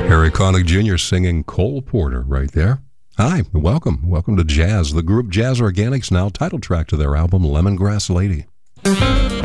Harry Connick Jr. singing Cole Porter right there. Hi, welcome. Welcome to Jazz. The group Jazz Organics now title track to their album Lemongrass Lady.